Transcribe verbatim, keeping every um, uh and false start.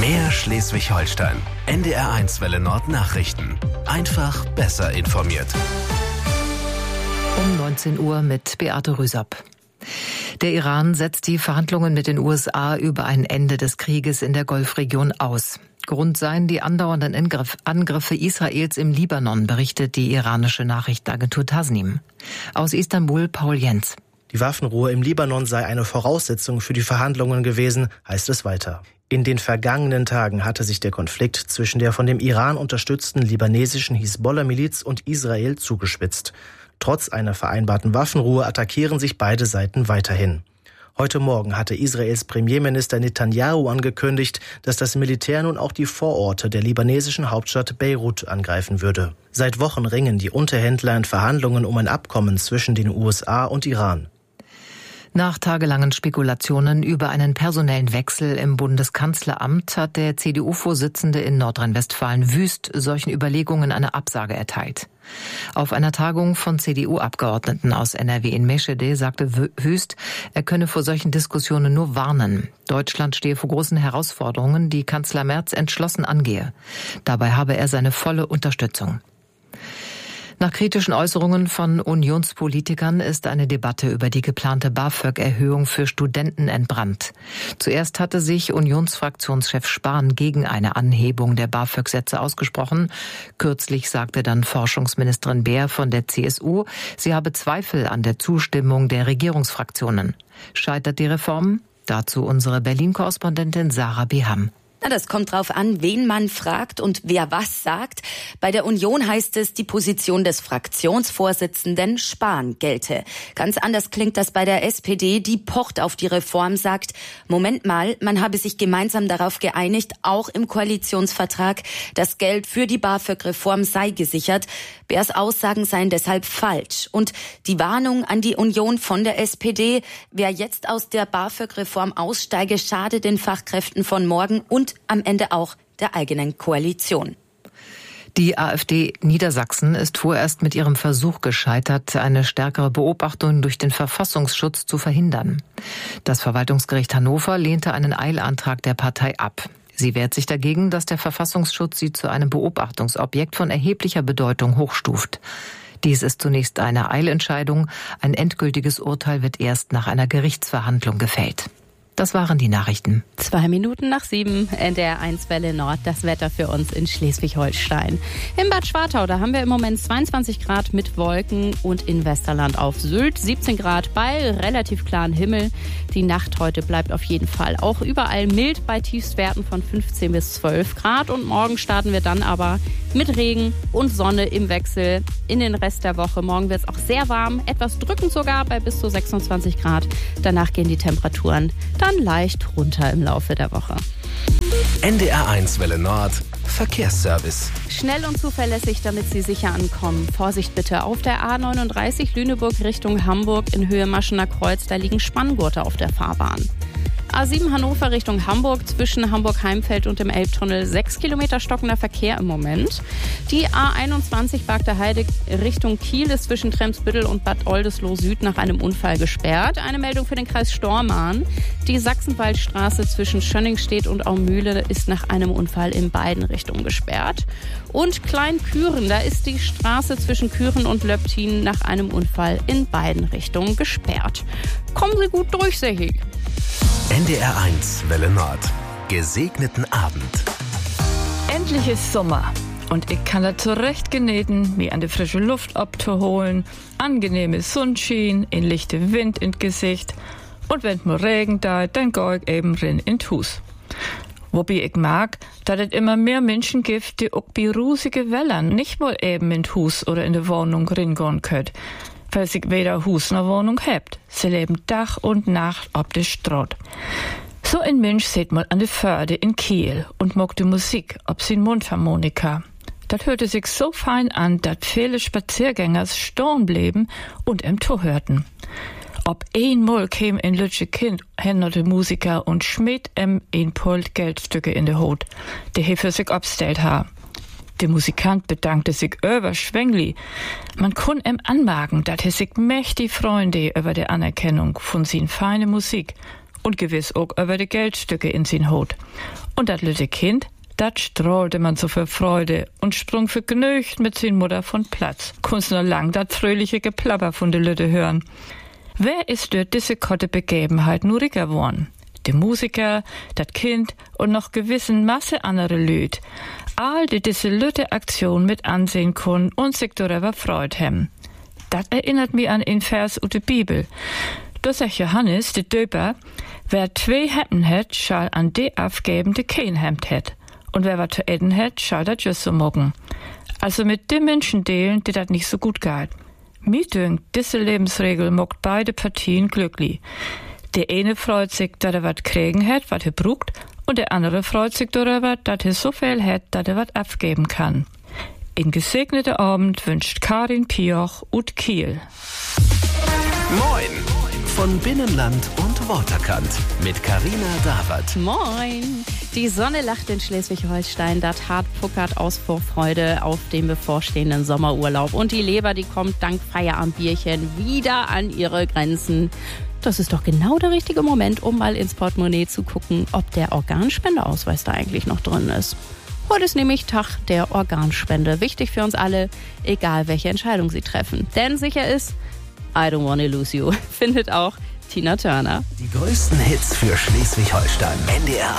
Mehr Schleswig-Holstein. N D R eins Welle Nord Nachrichten. Einfach besser informiert. Um neunzehn Uhr mit Beate Rüsop. Der Iran setzt die Verhandlungen mit den U S A über ein Ende des Krieges in der Golfregion aus. Grund seien die andauernden Angriffe Israels im Libanon, berichtet die iranische Nachrichtenagentur Tasnim. Aus Istanbul Paul Jens. Die Waffenruhe im Libanon sei eine Voraussetzung für die Verhandlungen gewesen, heißt es weiter. In den vergangenen Tagen hatte sich der Konflikt zwischen der von dem Iran unterstützten libanesischen Hisbollah-Miliz und Israel zugespitzt. Trotz einer vereinbarten Waffenruhe attackieren sich beide Seiten weiterhin. Heute Morgen hatte Israels Premierminister Netanyahu angekündigt, dass das Militär nun auch die Vororte der libanesischen Hauptstadt Beirut angreifen würde. Seit Wochen ringen die Unterhändler in Verhandlungen um ein Abkommen zwischen den U S A und Iran. Nach tagelangen Spekulationen über einen personellen Wechsel im Bundeskanzleramt hat der C D U-Vorsitzende in Nordrhein-Westfalen Wüst solchen Überlegungen eine Absage erteilt. Auf einer Tagung von C D U-Abgeordneten aus N R W in Meschede sagte Wüst, er könne vor solchen Diskussionen nur warnen. Deutschland stehe vor großen Herausforderungen, die Kanzler Merz entschlossen angehe. Dabei habe er seine volle Unterstützung. Nach kritischen Äußerungen von Unionspolitikern ist eine Debatte über die geplante BAföG-Erhöhung für Studenten entbrannt. Zuerst hatte sich Unionsfraktionschef Spahn gegen eine Anhebung der BAföG-Sätze ausgesprochen. Kürzlich sagte dann Forschungsministerin Beer von der C S U, sie habe Zweifel an der Zustimmung der Regierungsfraktionen. Scheitert die Reform? Dazu unsere Berlin-Korrespondentin Sarah Beham. Na, das kommt drauf an, wen man fragt und wer was sagt. Bei der Union heißt es, die Position des Fraktionsvorsitzenden Spahn gelte. Ganz anders klingt das bei der S P D, die pocht auf die Reform, sagt, Moment mal, man habe sich gemeinsam darauf geeinigt, auch im Koalitionsvertrag, das Geld für die BAföG-Reform sei gesichert. Beers Aussagen seien deshalb falsch. Und die Warnung an die Union von der S P D, wer jetzt aus der BAföG-Reform aussteige, schade den Fachkräften von morgen und am Ende auch der eigenen Koalition. Die AfD Niedersachsen ist vorerst mit ihrem Versuch gescheitert, eine stärkere Beobachtung durch den Verfassungsschutz zu verhindern. Das Verwaltungsgericht Hannover lehnte einen Eilantrag der Partei ab. Sie wehrt sich dagegen, dass der Verfassungsschutz sie zu einem Beobachtungsobjekt von erheblicher Bedeutung hochstuft. Dies ist zunächst eine Eilentscheidung. Ein endgültiges Urteil wird erst nach einer Gerichtsverhandlung gefällt. Das waren die Nachrichten. Zwei Minuten nach sieben, N D R eins Welle Nord, das Wetter für uns in Schleswig-Holstein. Im Bad Schwartau, da haben wir im Moment zweiundzwanzig Grad mit Wolken und in Westerland auf Sylt siebzehn Grad bei relativ klarem Himmel. Die Nacht heute bleibt auf jeden Fall auch überall mild bei Tiefstwerten von fünfzehn bis zwölf Grad. Und morgen starten wir dann aber mit Regen und Sonne im Wechsel in den Rest der Woche. Morgen wird es auch sehr warm, etwas drückend sogar bei bis zu sechsundzwanzig Grad. Danach gehen die Temperaturen dann leicht runter im Laufe der Woche. N D R eins Welle Nord Verkehrsservice. Schnell und zuverlässig, damit Sie sicher ankommen. Vorsicht bitte auf der A neununddreißig Lüneburg Richtung Hamburg in Höhe Maschener Kreuz. Da liegen Spanngurte auf der Fahrbahn. A sieben Hannover Richtung Hamburg zwischen Hamburg-Heimfeld und dem Elbtunnel. Sechs Kilometer stockender Verkehr im Moment. Die A einundzwanzig Bagde Heide Richtung Kiel ist zwischen Tremsbüttel und Bad Oldesloe Süd nach einem Unfall gesperrt. Eine Meldung für den Kreis Stormarn. Die Sachsenwaldstraße zwischen Schönningstedt und Aumühle ist nach einem Unfall in beiden Richtungen gesperrt. Und Kleinküren, da ist die Straße zwischen Küren und Löptin nach einem Unfall in beiden Richtungen gesperrt. Kommen Sie gut durch, Sehig. N D R eins Welle Nord. Gesegneten Abend. Endlich ist Sommer und ich kann da zurecht geneten, mir an die frische Luft abzuholen, angenehme Sonnenschein, in lichte Wind ins Gesicht und wenn mir Regen da, dann geh ich eben rein in Hus. Wobei ich mag, dass es immer mehr Menschen gibt, die auch bei rusige Wellern nicht mal eben in Hus oder in die Wohnung reingehen können, weil sie weder Hus noch Wohnung habt. Sie leben Tag und Nacht ob der Strott. So ein Mensch sieht mal an der Förde in Kiel und mag die Musik ob sin Mundharmonika. Das hörte sich so fein an, dass viele Spaziergänger stehen blieben und ihm zuhörten. Ob einmal käm ein lütsche Kind hin der Musiker und schmied ihm ein Pult Geldstücke in der Hut, der he für sich abstellt ha. Der Musikant bedankte sich überschwänglich. Man kon ihm anmerken, dass er sich mächtig freunde über die Anerkennung von sin feine Musik Und gewiss auch über die Geldstücke in sin Hut. Und dat lütte Kind, dat strahlte man so für Freude und sprung vergnügt mit sin Mutter von Platz. Kunst nur lang dat fröhliche Geplapper von de Lütte hören. Wer ist durch diese kotte Begebenheit nur ricker worden? Die Musiker, dat Kind und noch gewissen Masse andere Lüd. All die diese Lütte Aktion mit ansehen können und sich darüber freut haben. Dat erinnert mich an einen Vers aus der Bibel. Da sagt Johannes, der Döper, wer zwei Hemden hat, schall an die aufgeben, die kein Hemd hat. Und wer was zu essen hat, schall dat just so mocken. Also mit den Menschen delen, die dat nicht so gut geht. Mir dünkt, diese Lebensregel mockt beide Partien glücklich. Der eine freut sich, dass er was kriegen hat, was er braucht, und der andere freut sich darüber, dass er so viel hat, dass er was abgeben kann. In gesegneter Abend wünscht Karin Pioch ut Kiel. Moin von Binnenland und Waterkant mit Carina Dawert. Moin! Die Sonne lacht in Schleswig-Holstein, das Hart puckert aus Vorfreude auf den bevorstehenden Sommerurlaub. Und die Leber, die kommt dank Feierabendbierchen wieder an ihre Grenzen. Das ist doch genau der richtige Moment, um mal ins Portemonnaie zu gucken, ob der Organspendeausweis da eigentlich noch drin ist. Heute ist nämlich Tag der Organspende. Wichtig für uns alle, egal welche Entscheidung Sie treffen. Denn sicher ist, I don't wanna lose you, findet auch Tina Turner. Die größten Hits für Schleswig-Holstein. N D R